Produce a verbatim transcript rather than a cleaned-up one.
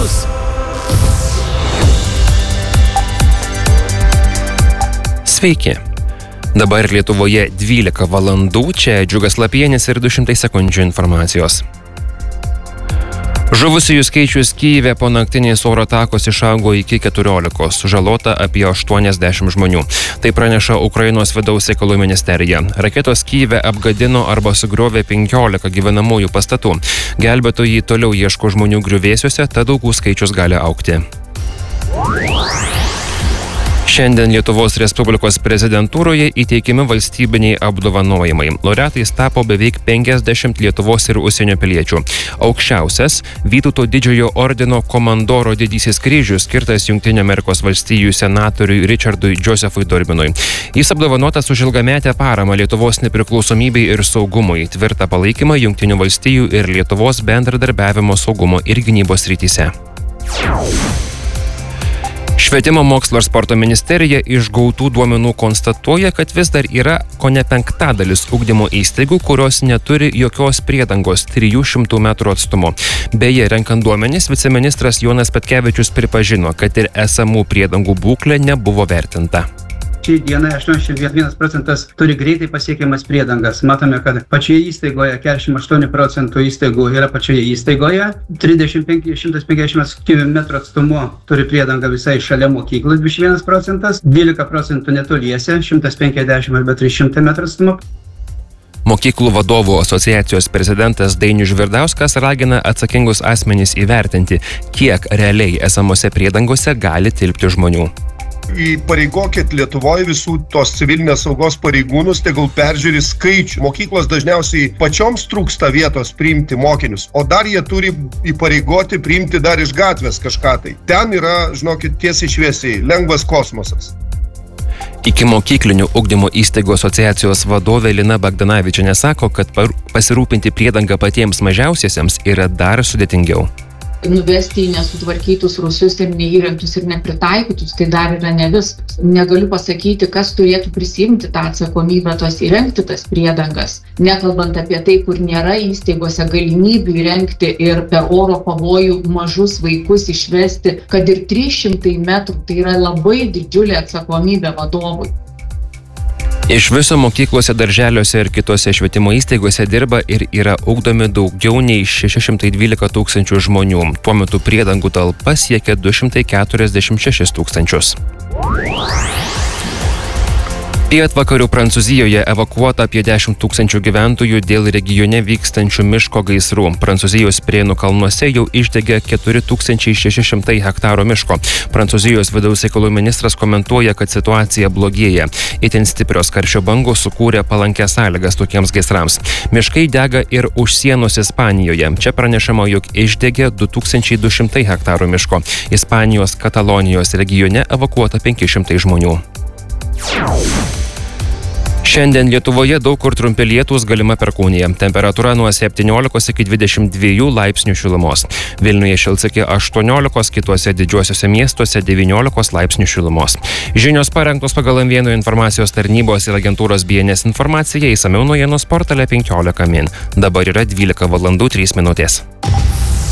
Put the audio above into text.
žinios. Sveiki. Dabar Lietuvoje dvylika valandų, čia Džiugas Lapienis ir du šimtai sekundžių informacijos. Žuvusiųjų skaičius Kyjive po naktinės oro atakos išaugo iki keturiolikos, sužalota apie aštuoniasdešimt žmonių. Tai praneša Ukrainos vidaus reikalų ministerija. Raketos Kyjive apgadino arba sugriovė penkiolika gyvenamųjų pastatų. Gelbėtojai toliau ieško žmonių griuvėsiuose, tad aukų skaičius gali augti. Šiandien Lietuvos Respublikos prezidentūroje įteikiami valstybiniai apdovanojimai. Laureatais tapo beveik penkiasdešimt Lietuvos ir užsienio piliečių. Aukščiausias Vytauto didžiojo ordino komandoro didysis kryžius skirtas Jungtinių Amerikos valstijų senatoriui Richardui Josephui Durbinui. Jis apdovanotas už ilgametę paramą Lietuvos nepriklausomybei ir saugumui, tvirtą palaikymą Jungtinių valstijų ir Lietuvos bendradarbiavimo saugumo ir gynybos srityse. Švietimo, mokslo ir sporto ministerija iš gautų duomenų konstatuoja, kad vis dar yra kone penktadalis ugdymo įstaigų, kurios neturi jokios priedangos trijų šimtų metrų atstumu. Beje, renkant duomenis, viceministras Jonas Petkevičius pripažino, kad ir esamų priedangų būklė nebuvo vertinta. Šiai dienai aštuoniasdešimt vienas procentas turi greitai pasiekiamas priedangas. Matome, kad pačioje įstaigoje keturiasdešimt aštuoni procentų įstaigų yra pačioje įstaigoje. trisdešimt penki šimtai penkiasdešimt metrų atstumu turi priedangą visai šalia mokyklos dvidešimt vienas procentas, dvylika procentų netoliese šimtas penkiasdešimt arba trys šimtai metrų atstumu. Mokyklų vadovų asociacijos prezidentas Dainius Žvirdauskas ragina atsakingus asmenys įvertinti, kiek realiai esamose priedangose gali tilpti žmonių. Įpareigokit Lietuvoje visų tos civilinės saugos pareigūnus, tegul peržiūri skaičių. Mokyklos dažniausiai pačioms trūksta vietos priimti mokinius, o dar jie turi įpareigoti priimti dar iš gatvės kažką tai. Ten yra, žinokit, tiesiai šviesiai, lengvas kosmosas. Ikimokyklinių ugdymo įstaigų asociacijos vadovė Lina Bagdanavičienė sako, kad pasirūpinti priedangą patiems mažiausiesiems yra dar sudėtingiau. Nuvesti į nesutvarkytus rūsius ir neįrengtus ir nepritaikytus, tai dar yra ne viskas. Negaliu pasakyti, kas turėtų prisimti tą atsakomybę tos įrengti tas priedangas. Nekalbant apie tai, kur nėra įstaigose galimybių įrengti ir per oro pavojų mažus vaikus išvesti, kad ir trys šimtai metrų, tai yra labai didžiulė atsakomybė vadovui. Iš viso mokyklose, darželiuose ir kitose švietimo įstaigose dirba ir yra ugdomi daugiau nei šeši šimtai dvylika tūkstančių žmonių. Tuo metu priedangų talpa siekia du šimtai keturiasdešimt šešis tūkstančius. Pietvakarių Prancūzijoje evakuota apie dešimt tūkstančių gyventojų dėl regione vykstančių miško gaisrų. Prancūzijos Prienų kalnuose jau išdegė keturi tūkstančiai šeši šimtai hektarų miško. Prancūzijos vidaus reikalų ministras komentuoja, kad situacija blogėja. Itin stiprios karščio bangos sukūrė palankias sąlygas tokiems gaisrams. Miškai dega ir už sienos Ispanijoje. Čia pranešama, jog išdegė du tūkstančiai du šimtai hektarų miško. Ispanijos Katalonijos regione evakuota penki šimtai žmonių. Šiandien Lietuvoje daug kur trumpi lietūs, galima perkūnija. Temperatūra nuo septyniolikos iki dvidešimt dviejų laipsnių šilumos. Vilniuje šils iki aštuoniolikos, kituose didžiuosiuose miestuose devyniolikos laipsnių šilumos. Žinios parengtos pagal M vienas informacijos tarnybos ir agentūros B N S informaciją, išsamiau naujienos portale penkiolika min. Dabar yra dvylika valandų trys minutės.